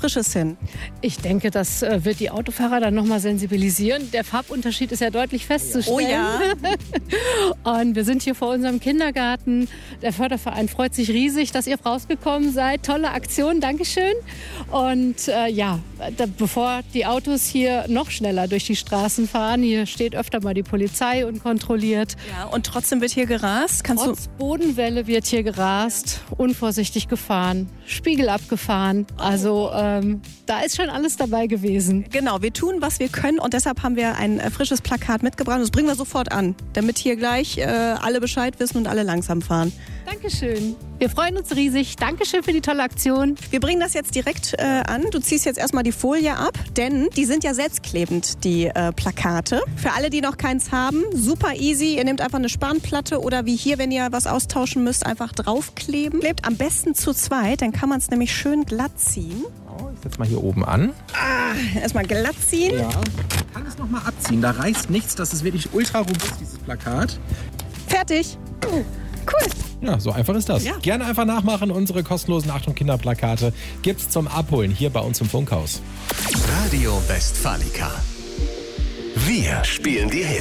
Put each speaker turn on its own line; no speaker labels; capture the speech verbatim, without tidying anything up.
Frisches hin?
Ich denke, das äh, wird die Autofahrer dann nochmal sensibilisieren. Der Farbunterschied ist ja deutlich festzustellen.
Oh ja.
Und wir sind hier vor unserem Kindergarten. Der Förderverein freut sich riesig, dass ihr rausgekommen seid. Tolle Aktion, Dankeschön. Und äh, ja, da, bevor die Autos hier noch schneller durch die Straßen fahren, hier steht öfter mal die Polizei und kontrolliert.
Ja, und trotzdem wird hier gerast. Kannst
Trotz
du
Bodenwelle wird hier gerast, unvorsichtig gefahren, Spiegel abgefahren. Also ähm, da ist schon alles dabei gewesen.
Genau, wir tun, was wir können und deshalb haben wir ein äh, frisches Plakat mitgebracht. Das bringen wir sofort an, damit hier gleich äh, alle Bescheid wissen und alle langsam fahren.
Dankeschön. Wir freuen uns riesig. Dankeschön für die tolle Aktion.
Wir bringen das jetzt direkt äh, an. Du ziehst jetzt erstmal die Folie ab, denn die sind ja selbstklebend, die äh, Plakate. Für alle, die noch keins haben, super easy. Ihr nehmt einfach eine Spanplatte oder wie hier, wenn ihr was austauschen müsst, einfach draufkleben. Klebt am besten zu zweit, dann kann man es nämlich schön glatt ziehen.
Ich setze mal hier oben an.
Ah, erstmal glatt ziehen.
Ja. Ich kann es nochmal abziehen. Da reißt nichts. Das ist wirklich ultra robust, dieses Plakat.
Fertig. Cool.
Ja, so einfach ist das.
Ja.
Gerne einfach nachmachen. Unsere kostenlosen Achtung Kinderplakate gibt's zum Abholen hier bei uns im Funkhaus.
Radio Westfalica. Wir spielen die Hits.